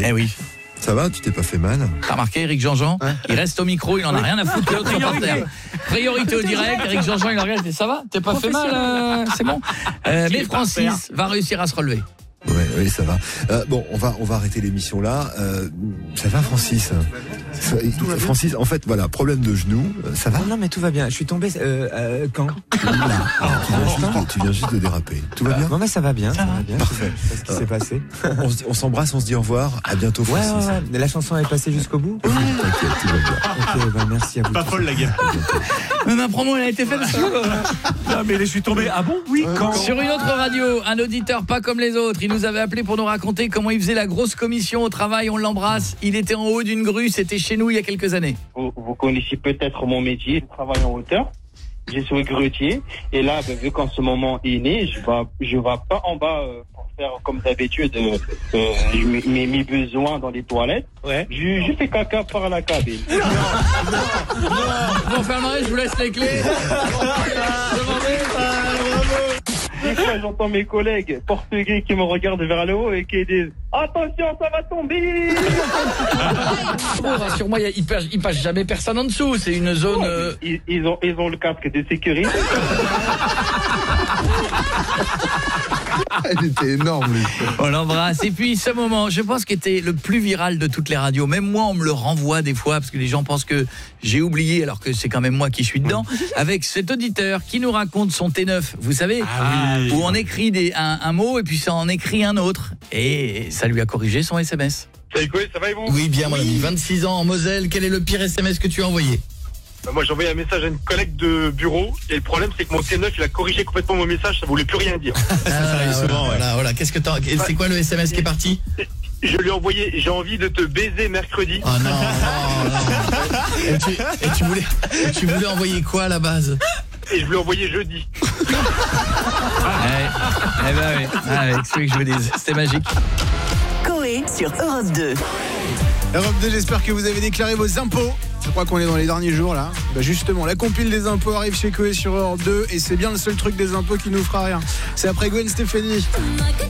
Eh oui. Ça va, tu t'es pas fait mal? T'as remarqué, Eric Jean-Jean, il reste au micro, il en a rien à foutre que l'autre soit par terre. Priorité au direct, Eric Jean-Jean, il en regarde, ça va? T'es pas fait mal, c'est bon. Mais Francis va réussir à se relever. Oui, ça va. Bon, on va arrêter l'émission là. Ça va, Francis? Francis, en fait, voilà, problème de genou. Ça va? Non, mais tout va bien. Je suis tombé quand? Tu viens juste de déraper. Tout va bien? Non, mais ça va bien. Parfait. C'est ce qui s'est passé. On s'embrasse, on se dit au revoir. À bientôt, Francis. Ouais. Mais la chanson est passée jusqu'au bout? T'inquiète, tout va bien. Ok, bah merci à vous. Pas folle la guerre. Mais ma promo, elle a été faite. Non, mais je suis tombé. Ah bon? Oui, quand? Sur une autre radio, un auditeur pas comme les autres, il nous avait appelé pour nous raconter comment il faisait la grosse commission au travail, on l'embrasse. Il était en haut d'une grue, c'était chez nous il y a quelques années. Vous connaissez peut-être mon métier, je travaille en hauteur. Je suis grutier et là, vu qu'en ce moment est né, je vais pas en bas pour faire comme d'habitude mes besoins dans les toilettes. Ouais. Je fais caca par la cabine. Bon, Fernandez, je vous laisse les clés. Des fois, j'entends mes collègues portugais qui me regardent vers le haut et qui disent « Attention, ça va tomber !» Bon, rassure-moi, il passe jamais personne en dessous, c'est une zone... Ils ont le casque de sécurité. Elle était énorme, lui. On l'embrasse. Et puis ce moment, je pense qu'il était le plus viral de toutes les radios. Même moi, on me le renvoie des fois parce que les gens pensent que j'ai oublié alors que c'est quand même moi qui suis dedans. Avec cet auditeur qui nous raconte son T9, vous savez, où on écrit un mot et puis ça en écrit un autre. Et ça lui a corrigé son SMS. Salut quoi, ça va et vous? Oui, bien mon ami. 26 ans en Moselle, quel est le pire SMS que tu as envoyé? Moi j'ai envoyé un message à une collègue de bureau et le problème c'est que mon T9 il a corrigé complètement mon message, ça voulait plus rien dire. Ça arrive souvent, ouais. Voilà. Qu'est-ce que c'est quoi le SMS qui est parti? Je lui ai envoyé, j'ai envie de te baiser mercredi. Oh non. Et tu voulais envoyer quoi à la base? Et je lui ai envoyé jeudi. Eh ben oui, c'est ce que je vous dis, c'était magique. Coé sur Europe 2. Europe 2, j'espère que vous avez déclaré vos impôts. Je crois qu'on est dans les derniers jours là. Bah justement, la compile des impôts arrive chez Coé sur Europe 2 et c'est bien le seul truc des impôts qui nous fera rien. C'est après Gwen Stefani.